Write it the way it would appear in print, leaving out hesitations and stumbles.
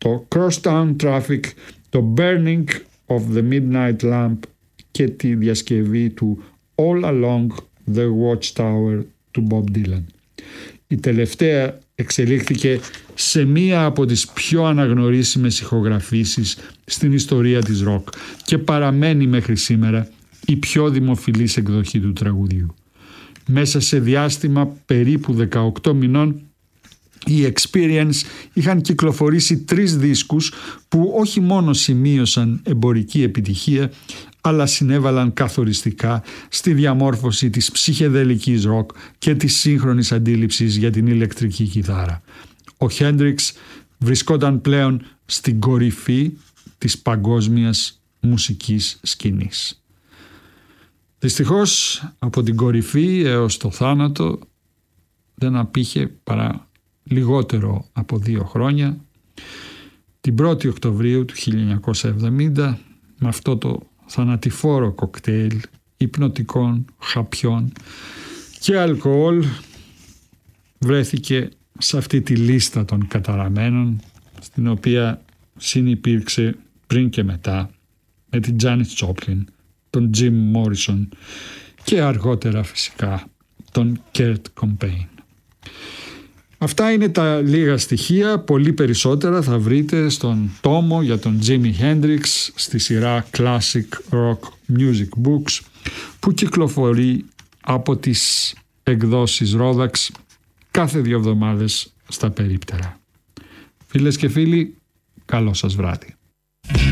το Crosstown Traffic, το Burning of the Midnight Lamp και τη διασκευή του All Along the Watchtower του Bob Dylan. Η τελευταία εξελίχθηκε σε μία από τις πιο αναγνωρίσιμες ηχογραφήσεις στην ιστορία της ροκ και παραμένει μέχρι σήμερα η πιο δημοφιλής εκδοχή του τραγουδιού. Μέσα σε διάστημα περίπου 18 μηνών οι Experience είχαν κυκλοφορήσει 3 δίσκους που όχι μόνο σημείωσαν εμπορική επιτυχία, αλλά συνέβαλαν καθοριστικά στη διαμόρφωση της ψυχεδελικής ροκ και της σύγχρονης αντίληψης για την ηλεκτρική κιθάρα. Ο Χέντριξ βρισκόταν πλέον στην κορυφή της παγκόσμιας μουσικής σκηνής. Δυστυχώς από την κορυφή έως το θάνατο δεν απήχε παρά λιγότερο από 2 χρόνια. Την 1η Οκτωβρίου του 1970, με αυτό το θανατηφόρο κοκτέιλ υπνοτικών χαπιών και αλκοόλ, βρέθηκε σε αυτή τη λίστα των καταραμένων, στην οποία συνυπήρξε πριν και μετά με την Janis Joplin, τον Jim Morrison και αργότερα φυσικά τον Kurt Cobain. Αυτά είναι τα λίγα στοιχεία, πολύ περισσότερα θα βρείτε στον τόμο για τον Jimi Hendrix στη σειρά Classic Rock Music Books που κυκλοφορεί από τις εκδόσεις Rodax κάθε 2 εβδομάδες στα περίπτερα. Φίλες και φίλοι, καλό σας βράδυ.